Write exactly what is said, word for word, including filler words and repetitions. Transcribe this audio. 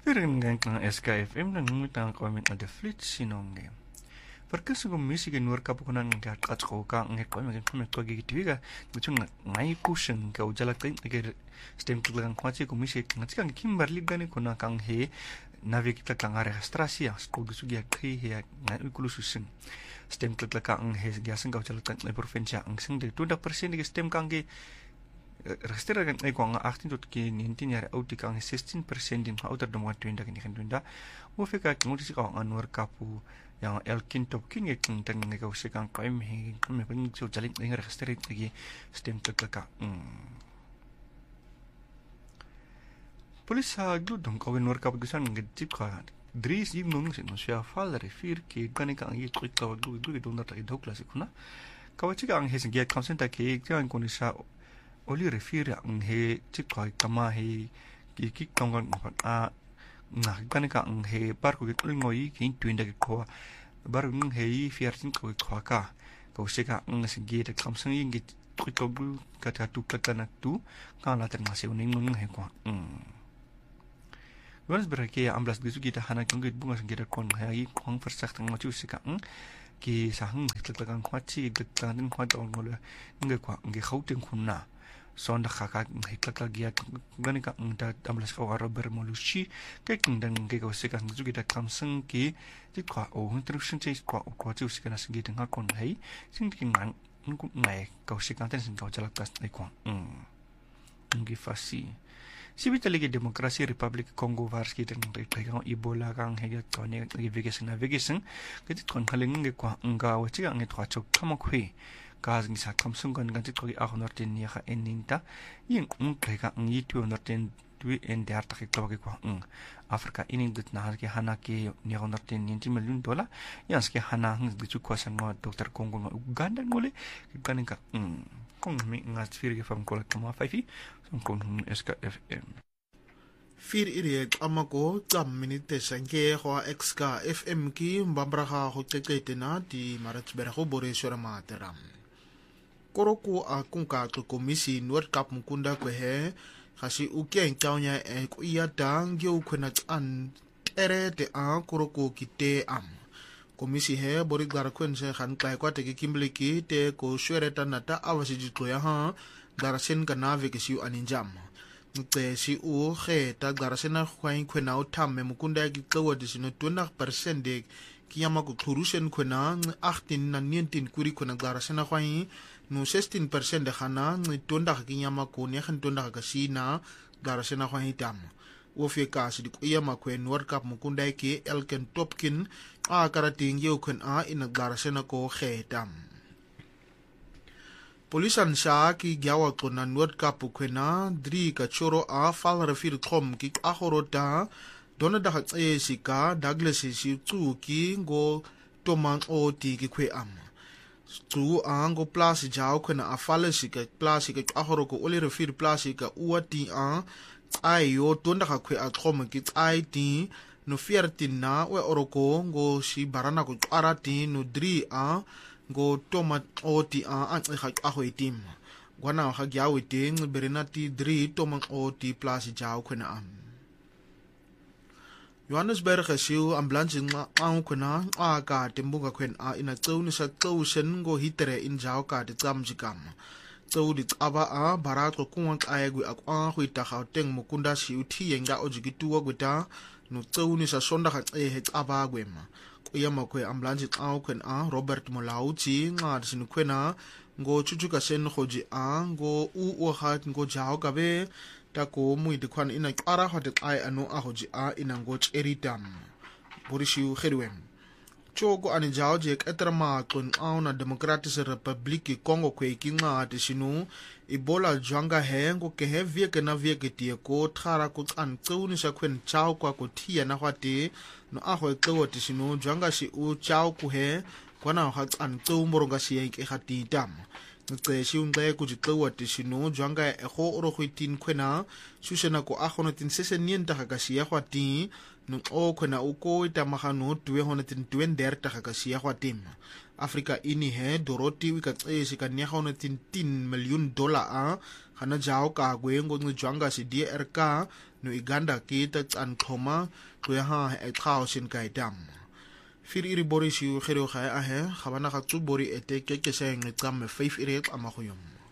Vereniging ng S K F M nang ngutang comment na the fleet sinonge. Perkas ng musik in work up kunan ng kat ko ka ng ko mag comment ko gigitiga gutung ngai cushion ka ujala kain ke stem tulang kwachi ko musik ng tikang Kimberly gani kuna kang he navigita kang registrasia ko gusugi kri he ngai ukulususin stem tutla kang he gasan ka ujala kan provincia ang sing de twenty percent ke stem kang ge register kan ai ko ang eighteen tot ki nineteen jaar oud kang sixteen percent din outer de wat twenty kan kan tunda wo fika ki ngoti ka ang anwar kapu yang elkin top king ek tang ngai ka usikang kaim he me pang so jalin ngai register ki stem tutla ka Polis ha gludong ka anwar kapu gusan ngejip ka dries yim nung sin no sia falre fir ki kan ka ang yi twit ka glu glu do na ta do classic na kawachi ka ang hesen ge consent ka ki kan ko ni sa Oli refir ang he chip ka kama he ki ki tongon a na kan ka ang he par ko ki ngoi ki twin da ko bar ng he fiertin ko ko ka ko se ka ang sige de kamsang ing ki ko bu ka ta tu ka na tu ka la ter mase uning nung he ko mm Gons berake amblas gisu kita hana kong git bunga sengkira kon hai kong versak tang machu se ka ki sahang tlakang kwachi tlakang kwat ong ngol nge kwa nge khauting kunna sonda khaka hitlaka gia gani ka ngda amblas ka waro bermolushi ke kingdan nge ko se ka ngi kita kamsang ki ti kwa o introduction che kwa ko chu se kana singi tang kon hai sing king nang ngu ngai ka se ka ten sing ka chalak tas nei kwa mm ngi fasi Sibitali ke demokrasi Republik Kongo varski ten kang Ebola kang hega tone navigation navigation ketit kon haling nge kwa nga wachi ang etwa chok kamakhui kaz ngi sa kamsung kon gantit ko a honorten ni kha eninta yin ung ka ang yitu honorten dwi en der tak ko kwa ung Afrika inin dit na ke hana ke ni honorten ninety million dollar yans ke hana ng gichu kwa sang Dr Kongo Uganda ngole kanin ka ung kong mi ngat fir ke fam ko kama five som kong S K F M Fir iri amako tam minute sanke ho X K F M ki mbambraha ho tekete na di marat beraho bore sura materam Koroku a kunka to komisi World Cup mukunda ko he kasi uke entaunya e ko iya dang yo kwenat an ere de a koroku kite am komisi he bori gara kwense khan kai kwa te kimbliki te ko shwereta nata awasi jitlo ya ha garasen kana vekisi aninjam nte si u he ta garasena khwain khwena utham me mukunda ki tsawa disino twenty percent de kiyama ko thurusen khwena eighteen na nineteen kuri khwena garasena khwain no sixteen percent de khana twenty kiyama ko ne khan twenty ka sina garasena khwain tam wo fe ka si ko yama kwen World Cup mukunda ki Elken Topkin a karating yo khwen a ina garasena ko he tam Polisan sa ki gyawa ko na World Cup kwena dri ka choro a fal refil kom ki a horota dona da e sika Douglas si tu ki go tomang o ti ki kwe am tu ang go plus jaw kwena a fal sika plus ki a horoko oli refil plus ka uati a ai yo dona ka kwe a kom ki ai ti no fiertin na we oroko go si barana ko arati no dri a go tomat oti a an kha a hoitim gwana ha gyawi ting berinati dri tomang oti plus jaw khuna am Johannesburg siu ambulance nga ang khuna a ka timbunga khwen a ina tsawni sa tsawsen go hitere in jaw ka de tsamjikam tsawdi aba a barat ko kunwa ay gwi akwa huita khauteng mukunda siu thi yenga ojigituwa gwita no tsawni sa sonda kha e he aba gwema Yama kwe ambulance au kwen a Robert Molauchi nga sin kwena ngo chuchuka sen khoji a ngo u o hat ngo jao kabe ta ko mui de kwan ina ara hot ai anu a hoji a ina ngo cheritam borishiu khedwem chogo ani jao je etrama kon au na Democratic Republic Congo kwe ki nga de sinu Ebola jwanga he ngo ke he vie ke na vie ke tie ko thara ko an tsuni sa kwen chao kwa ko thia na hwate no a ho tlo ti sinu jwanga si u chao ku he kwana ha an tso moronga si ke khati tam nte si un dai ku ji tlo ti sinu jwanga e ho ro khwitin khwena susena ko a khono tin sese nienta ka si ya hwati no o khwena u ko ita mahano tuwe hono tin twen der ta ka si ya hwatim Afrika ini he doroti wika tse si ka nya hono tin ten million dollar a khana jao ka gwe ngo ngi jwanga si D R K no Uganda ki ta tsan thoma gwe ha e khao sin kai dam fir iri bori shi khero kha a he khabana kha tsu bori ete ke ke sa ngi tsam five ire ama khoyom